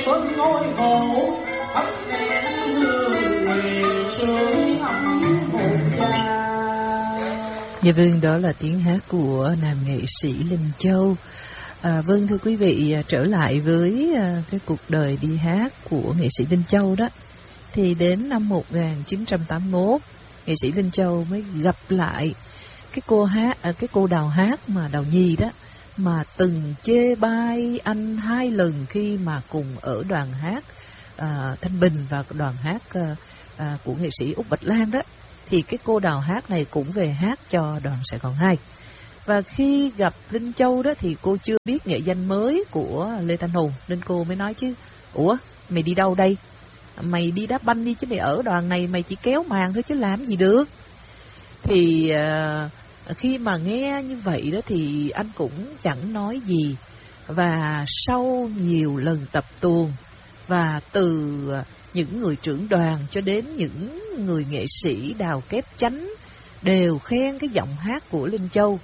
xuân ngôi hộ khắp nén hương quyền sưởi ấm hồn cha. Dạ vâng, đó là tiếng hát của nam nghệ sĩ Linh Châu. Vâng, thưa quý vị, trở lại với cái cuộc đời đi hát của nghệ sĩ Linh Châu đó, thì đến năm 1981, nghệ sĩ Linh Châu mới gặp lại cái cô Đào Hát mà Đào Nhi đó, mà từng chê bai anh 2 lần khi mà cùng ở đoàn hát Thanh Bình và đoàn hát của nghệ sĩ Úc Bạch Lan đó. Thì cái cô Đào Hát này cũng về hát cho đoàn Sài Gòn 2. Và khi gặp Linh Châu đó thì cô chưa biết nghệ danh mới của Lê Thanh Hùng, nên cô mới nói chứ: ủa, mày đi đâu đây? Mày đi đá banh đi chứ, mày ở đoàn này mày chỉ kéo màn thôi chứ làm gì được. Thì khi mà nghe như vậy đó thì anh cũng chẳng nói gì. Và sau nhiều lần tập tuồng, và từ những người trưởng đoàn cho đến những người nghệ sĩ đào kép chánh đều khen cái giọng hát của Linh Châu,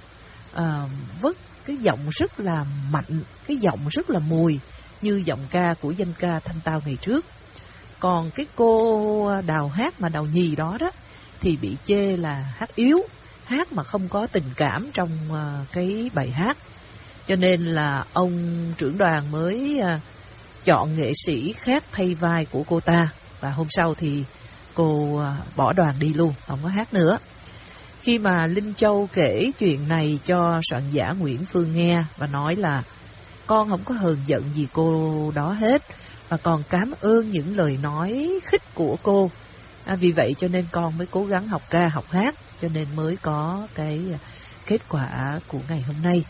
với cái giọng rất là mạnh, cái giọng rất là mùi, như giọng ca của danh ca Thanh Tao ngày trước. Còn cái cô Đào Hát mà Đào Nhì đó đó thì bị chê là hát yếu, hát mà không có tình cảm trong cái bài hát. Cho nên là ông trưởng đoàn mới chọn nghệ sĩ khác thay vai của cô ta. Và hôm sau thì cô bỏ đoàn đi luôn, không có hát nữa. Khi mà Linh Châu kể chuyện này cho soạn giả Nguyễn Phương nghe và nói là con không có hờn giận gì cô đó hết, và còn cảm ơn những lời nói khích của cô. Vì vậy cho nên con mới cố gắng học ca học hát, cho nên mới có cái kết quả của ngày hôm nay.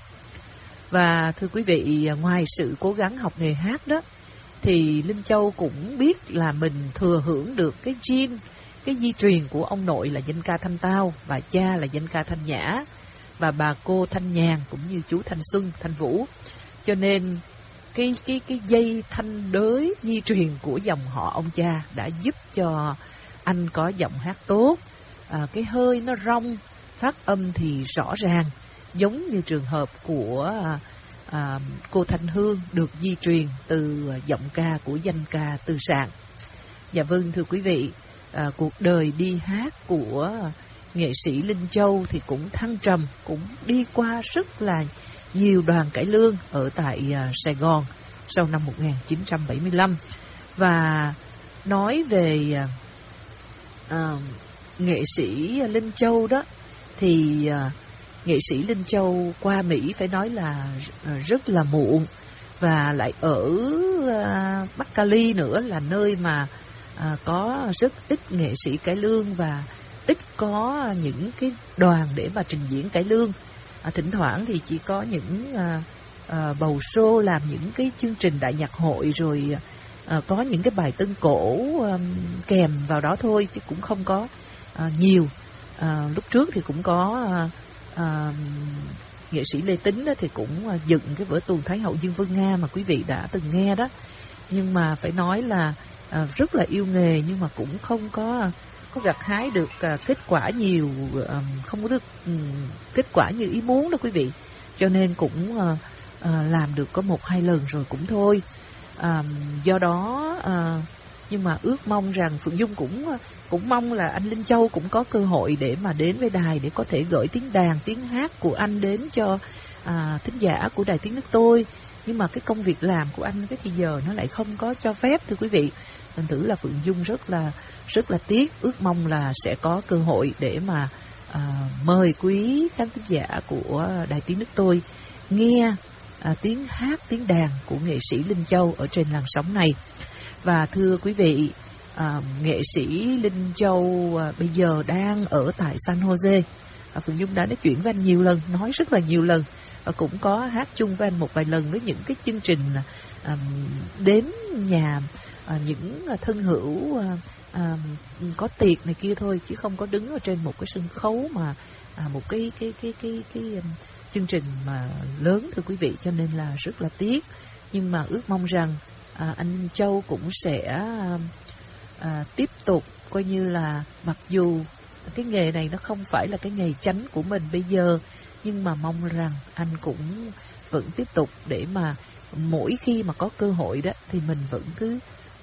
Và thưa quý vị, ngoài sự cố gắng học nghề hát đó, thì Linh Châu cũng biết là mình thừa hưởng được cái gene, cái di truyền của ông nội là danh ca Thanh Tao, và cha là danh ca Thanh Nhã, và bà cô Thanh Nhàn cũng như chú Thanh Xuân, Thanh Vũ. Cho nên cái dây thanh đới di truyền của dòng họ ông cha đã giúp cho anh có giọng hát tốt, cái hơi nó rong, phát âm thì rõ ràng, giống như trường hợp của cô Thanh Hương được di truyền từ giọng ca của danh ca Tư Sạn. Dạ vâng, thưa quý vị, cuộc đời đi hát của nghệ sĩ Linh Châu thì cũng thăng trầm, cũng đi qua rất là nhiều đoàn cải lương ở tại Sài Gòn sau năm 1975. Và nói về nghệ sĩ Linh Châu đó, thì nghệ sĩ Linh Châu qua Mỹ phải nói là rất là muộn, và lại ở Bắc Cali nữa, là nơi mà có rất ít nghệ sĩ cải lương và ít có những cái đoàn để mà trình diễn cải lương. Thỉnh thoảng thì chỉ có những bầu show, làm những cái chương trình đại nhạc hội, rồi có những cái bài tân cổ kèm vào đó thôi, chứ cũng không có nhiều. Lúc trước thì cũng có nghệ sĩ Lê Tính đó, thì cũng dựng cái vở tuồng Thái hậu Dương Vân Nga mà quý vị đã từng nghe đó. Nhưng mà phải nói là rất là yêu nghề, nhưng mà cũng không có gặt hái được kết quả nhiều, không có được kết quả như ý muốn đó quý vị. Cho nên cũng làm được có 1-2 lần rồi cũng thôi. Do đó nhưng mà ước mong rằng Phượng Dung cũng mong là anh Linh Châu cũng có cơ hội để mà đến với đài, để có thể gửi tiếng đàn, tiếng hát của anh đến cho thính giả của Đài Tiếng Nước Tôi. Nhưng mà cái công việc làm của anh cái thì giờ nó lại không có cho phép, thưa quý vị. Thành thử là Phượng Dung rất là tiếc, ước mong là sẽ có cơ hội để mà mời quý khán thính giả của Đài Tiếng Nước Tôi nghe tiếng hát, tiếng đàn của nghệ sĩ Linh Châu ở trên làn sóng này. Và thưa quý vị, nghệ sĩ Linh Châu bây giờ đang ở tại San Jose. Phượng Dung đã nói chuyện với anh nhiều lần, nói rất là nhiều lần, và cũng có hát chung với anh một vài lần với những cái chương trình đến nhà những thân hữu có tiệc này kia thôi, chứ không có đứng ở trên một cái sân khấu mà một cái chương trình mà lớn, thưa quý vị. Cho nên là rất là tiếc, nhưng mà ước mong rằng anh Châu cũng sẽ tiếp tục coi như là, mặc dù cái nghề này nó không phải là cái nghề chánh của mình bây giờ, nhưng mà mong rằng anh cũng vẫn tiếp tục để mà mỗi khi mà có cơ hội đó thì mình vẫn cứ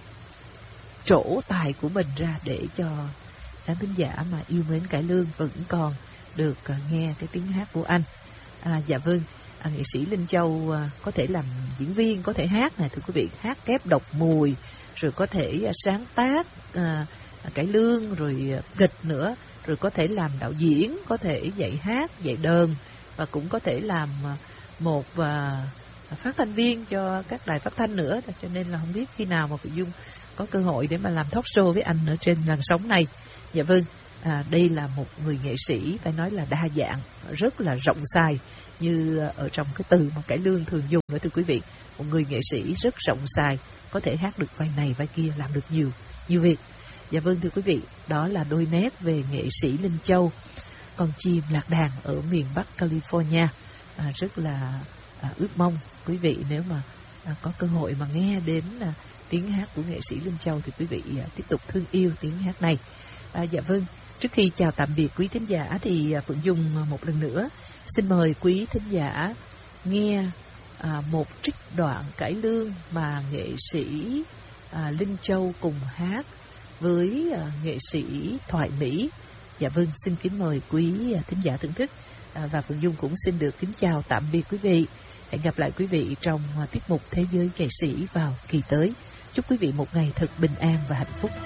trổ tài của mình ra để cho khán thính giả mà yêu mến cải lương vẫn còn được nghe cái tiếng hát của anh. Dạ vâng, nghệ sĩ Linh Châu có thể làm diễn viên, có thể hát này thưa quý vị, hát kép độc mùi, rồi có thể sáng tác cải lương, rồi kịch nữa, rồi có thể làm đạo diễn, có thể dạy hát, dạy đờn, và cũng có thể làm một phát thanh viên cho các đài phát thanh nữa. Cho nên là không biết khi nào mà Phượng Dung có cơ hội để mà làm talk show với anh ở trên làn sóng này. Dạ vâng, đây là một người nghệ sĩ phải nói là đa dạng, rất là rộng xài, như ở trong cái từ mà cải lương thường dùng nữa thưa quý vị. Một người nghệ sĩ rất rộng xài, có thể hát được vai này vai kia, làm được nhiều việc. Dạ vâng thưa quý vị, đó là đôi nét về nghệ sĩ Linh Châu, con chim lạc đàn ở miền Bắc California. Rất là ước mong quý vị nếu mà có cơ hội mà nghe đến tiếng hát của nghệ sĩ Linh Châu thì quý vị tiếp tục thương yêu tiếng hát này. Dạ vâng, trước khi chào tạm biệt quý thính giả thì Phượng Dung một lần nữa xin mời quý thính giả nghe một trích đoạn cải lương mà nghệ sĩ Linh Châu cùng hát với nghệ sĩ Thoại Mỹ. Dạ vâng, xin kính mời quý thính giả thưởng thức, và Phượng Dung cũng xin được kính chào tạm biệt quý vị. Hẹn gặp lại quý vị trong tiết mục Thế giới nghệ sĩ vào kỳ tới. Chúc quý vị một ngày thật bình an và hạnh phúc.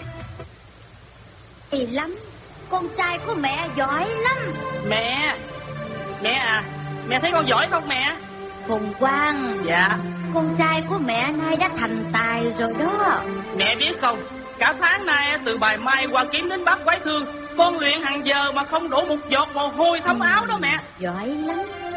Hay lắm, con trai của mẹ giỏi lắm. Mẹ à, mẹ thấy con giỏi không mẹ? Phùng Quang. Dạ. Con trai của mẹ nay đã thành tài rồi đó. Mẹ biết không, cả tháng nay từ Bài Mai qua Kiếm đến Bắc Quái Thương, con luyện hàng giờ mà không đổ một giọt mồ hôi thấm áo đó mẹ. Giỏi lắm.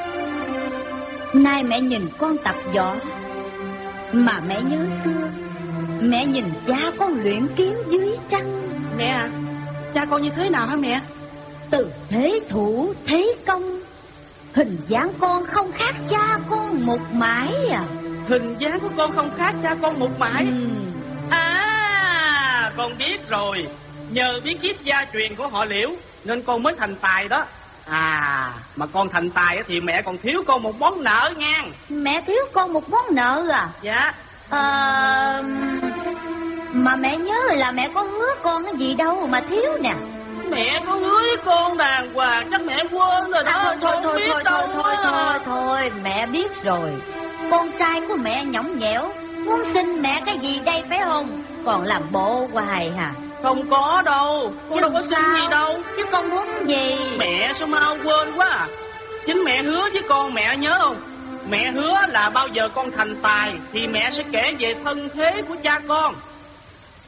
Nay mẹ nhìn con tập võ mà mẹ nhớ xưa, mẹ nhìn cha con luyện kiếm dưới trăng. Mẹ à, cha con như thế nào hả mẹ? Từ thế thủ thế công, hình dáng con không khác cha con một mãi à. Hình dáng của con không khác cha con một mãi. Con biết rồi, nhờ bí kíp gia truyền của họ Liễu nên con mới thành tài đó. Mà con thành tài thì mẹ còn thiếu con một món nợ nha. Mẹ thiếu con một món nợ à? Dạ. Mà mẹ nhớ là mẹ có hứa con cái gì đâu mà thiếu nè. Mẹ có hứa với con đàng hoàng, chắc mẹ quên rồi đó. Thôi, mẹ biết rồi. Con trai của mẹ nhõng nhẽo, muốn xin mẹ cái gì đây phải không? Còn làm bộ hoài hả? Không có đâu, con đâu có xin gì đâu. Chứ con muốn gì? Mẹ sao mau quên quá à. Chính mẹ hứa với con, mẹ nhớ không? Mẹ hứa là bao giờ con thành tài thì mẹ sẽ kể về thân thế của cha con.